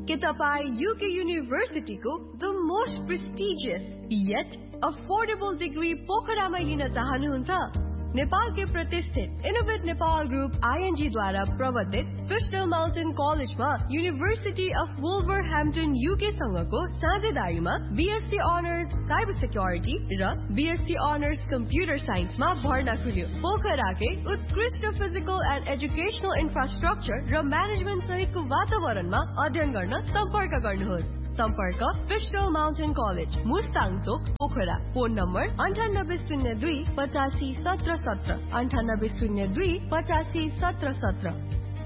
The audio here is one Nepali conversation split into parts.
के तपाईं UK युनिभर्सिटीको the most prestigious yet affordable degree पोखरामा लिन चाहनुहुन्छ? नेपालकै प्रतिष्ठित इनोभेट नेपाल ग्रुप ING द्वारा प्रवर्तित क्रिस्टल माउन्टेन कलेजमा university of वुल्भरह्याम्पटन UK सँगको साझेदारीमा BSc honours cyber security र BSc अनर्स कम्प्युटर साइन्समा भर्ना खुल्यो। पोखराकै उत्कृष्ट फिजिकल एन्ड एजुकेशनल इन्फ्रास्ट्रक्चर र म्यानेजमेन्ट सहितको वातावरणमा अध्ययन गर्न सम्पर्क गर्नुहोस्। सम्पर्क क्रिस्टल माउन्टेन कलेज, मुस्ताङ चोक, पोखरा। Phone number 9802 85 17 17 9802 85 17 17।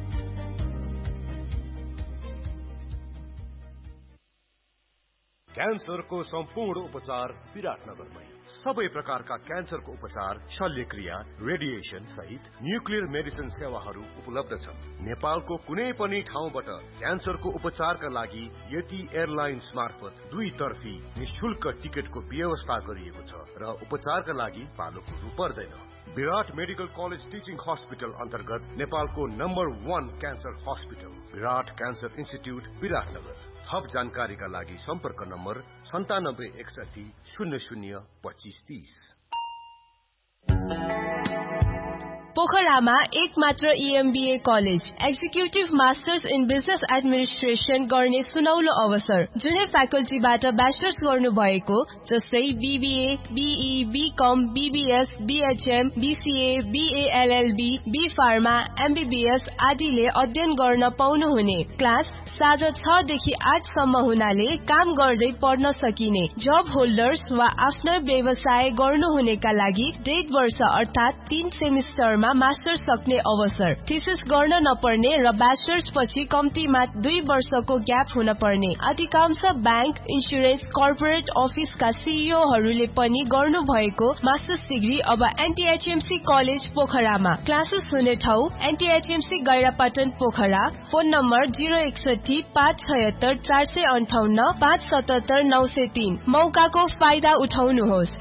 क्यान्सरको सम्पूर्ण उपचार विराटनगरमै। सबै प्रकारका क्यान्सरको उपचार, शल्यक्रिया, रेडिएसन सहित न्युक्लियर मेडिसिन सेवाहरू उपलब्ध छन्। नेपालको कुनै पनि ठाउँबाट क्यान्सरको उपचारका लागि यति एयरलाइन्स मार्फत 2 तर्फी निशुल्क टिकटको व्यवस्था गरिएको छ र उपचारका लागि पालो कुर्नु पर्दैन। विराट मेडिकल कलेज टिचिङ हस्पिटल अन्तर्गत नेपालको नम्बर 1 क्यान्सर हस्पिटल विराट क्यान्सर इन्स्टिट्युट विराटनगर। थप जानकारीका लागि सम्पर्क नम्बर 9761 00 25 30। पोखरामा एक मात्र EMBA college, executive masters in business administration गर्ने सुनौलो अवसर। जुनै फ्याकल्टीबाट ब्याचलर्स गर्नु भएको जस्तै BBA, BE, BCom, BBS, BHM, BCA, BA LLB, B Pharma, MBBS आदिले अध्ययन गर्न पाउनुहुने। क्लास साँझ 6 देखि 8 सम्म हुनाले काम गर्दै पढ्न सकिने। जब होल्डर्स वा आफ्नो व्यवसाय गर्नुहुनेका लागि 1.5 वर्ष अर्थात् 3 सेमिस्टरमा मास्टर्स सक्ने अवसर। थीसिस गर्न नपर्ने र ब्याचलर्स पछि कम्तीमा 2 वर्षको ग्याप हुन पर्ने। अधिकांश ब्याङ्क, इन्स्योरेन्स, कर्पोरेट अफिसका CEOहरूले पनि गर्नु भएको मास्टर्स डिग्री अब NTHMC कलेज पोखरामा। क्लासेस हुने ठाउँ NTHMC गैरापाटन पोखरा। Phone number 061 576 458 577 903। मौकाको फाइदा उठाउनुहोस्।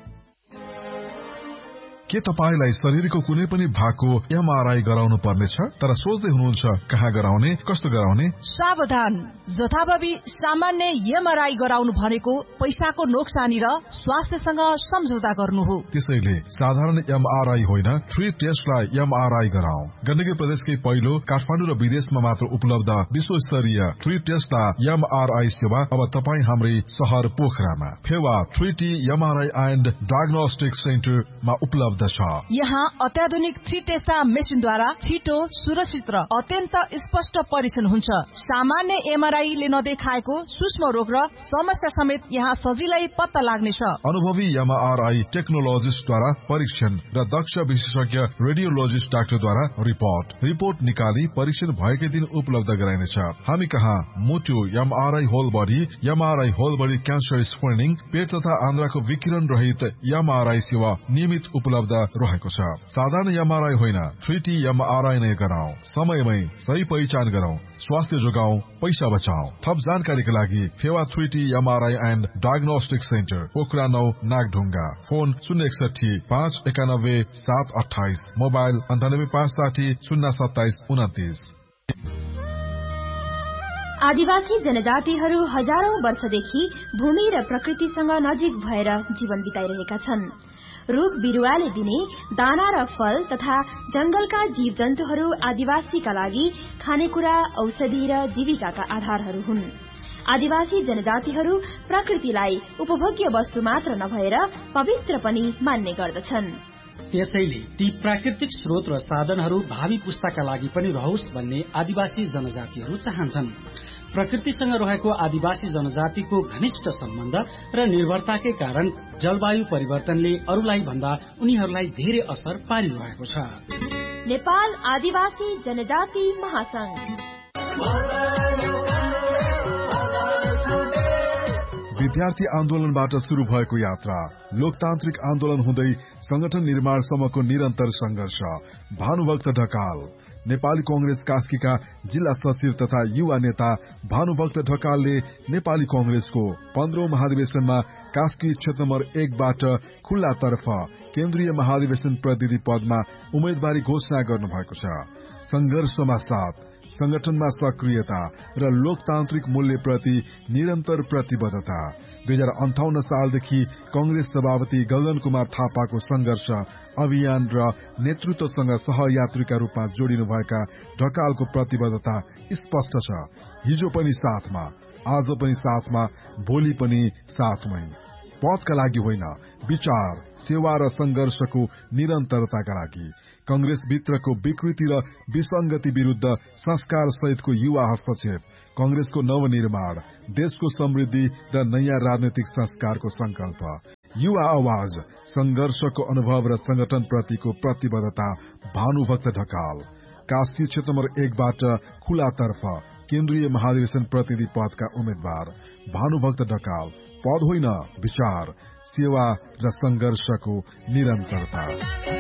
के तपाईलाई शरीरको कुनै पनि भागको MRI गराउनु पर्नेछ तर सोच्दै हुनुहुन्छ कहाँ गराउने, कस्तो गराउने? सावधान, जथाभावी सामान्य MRI गराउनु भनेको पैसाको नोक्सानी र स्वास्थ्यसँग सम्झौता गर्नु हो। त्यसैले साधारण MRI होइन, 3 टेस्टलाई MRI गराऊ। गण्डकी प्रदेशकै पहिलो काठमाडौँ र विदेशमा मात्र उपलब्ध विश्वस्तरीय 3 टेस्टलाई MRI सेवा अब तपाईँ हाम्रै शहर पोखरामा Phewa 3T MRI and diagnostic सेन्टरमा उपलब्ध छ। यहाँ अत्याधुनिक 3 टेस्टा मेसिनद्वारा छिटो, सुरक्षित र अत्यन्त स्पष्ट परीक्षण हुन्छ। सामान्य MRI ले नदेखाएको सूक्ष्म रोग र समस्या समेत यहाँ सजिलै पत्ता लाग्नेछ। अनुभवी MRI टेक्नोलोजिस्टद्वारा परीक्षण र दक्ष विशेषज्ञ रेडियोलोजिस्ट डाक्टरद्वारा रिपोर्ट निकाली परीक्षण भएकै दिन उपलब्ध गराइनेछ। हामी कहाँ मुटु MRI whole body, MRI whole body cancer screening, पेट तथा आन्द्राको विकिरण रहित MRI सेवा नियमित उपलब्ध रहेको छ। साधारण MRI होइन, 3T MRI नै गराऊ। समयमै सही पहिचान गरौं, स्वास्थ्य जोगाऊ, पैसा बचाऊ। थप जानकारीका लागि Phewa 3T MRI and diagnostic centre, Pokhara 9 Nagdhunga. Phone 061 591 728, mobile 98 560 027 29। आदिवासी जनजातिहरू हजारौं वर्षदेखि भूमि र प्रकृतिसँग नजिक भएर जीवन बिताइरहेका छन्। रुख बिरुवाले दिने दाना र फल तथा जंगलका जीव जन्तुहरू आदिवासीका लागि खानेकुरा, औषधि र जीविकाका आधारहरू हुन्। आदिवासी जनजातिहरू प्रकृतिलाई उपभोग्य वस्तु मात्र नभएर पवित्र पनि मान्ने गर्दछन्। त्यसैले ती प्राकृतिक स्रोत र साधनहरू भावी पुस्ताका लागि पनि रहोस् भन्ने आदिवासी जनजातिहरू चाहन्छन्। प्रकृतिसँग रहेको आदिवासी जनजातिको घनिष्ठ सम्बन्ध र निर्भरताकै कारण जलवायु परिवर्तनले अरूलाई भन्दा उनीहरूलाई धेरै असर पारिरहेको छ। नेपाल आदिवासी जनजाति महासंघ विद्यार्थी आन्दोलनबाट शुरू भएको यात्रा लोकतान्त्रिक आन्दोलन हुँदै संगठन निर्माणसम्मको निरन्तर संघर्ष। भानुभक्त ढकाल नेपाली कांग्रेस कास्कीका जिल्ला सचिव तथा युवा नेता भानुभक्त ढकालले नेपाली कांग्रेसको 15औं महाधिवेशनमा कास्की क्षेत्र नम्बर 1 बाट खुल्लातर्फ केन्द्रीय महाधिवेशन प्रतिनिधि पदमा उम्मेदवारी घोषणा गर्नुभएको छ। संघर्षमा साथ, संगठनमा सक्रियता र लोकतान्त्रिक मूल्यप्रति निरन्तर प्रतिबद्धता। 2058 सालदेखि कंग्रेस सभापति गगन कुमार थापाको संघर्ष अभियान र नेतृत्वसँग सहयात्रीका रूपमा जोडिनुभएका ढकालको प्रतिबद्धता स्पष्ट छ। हिजो पनि साथमा, आज पनि साथमा, भोलि पनि साथमै। पदका लागि होइन, विचार, सेवा र संघर्षको निरन्तरताका लागि। कंग्रेस भित्रको विकृति र विसंगति विरूद्ध संस्कार सहितको युवा हस्तक्षेप, कंग्रेसको नवनिर्माण, देशको समृद्धि र नयाँ राजनैतिक संस्कारको संकल्प। युवा आवाज, संघर्षको अनुभव र संगठन प्रतिको प्रतिबद्धता। भानुभक्त ढकाल, कास्की क्षेत्र नम्बर 1 बाट खुलातर्फ केन्द्रीय महाधिवेशन प्रतिनिधि पदका उम्मेद्वार। भानुभक्त ढकाल, पद होइन, विचार, सेवा र संघर्षको निरन्तरता।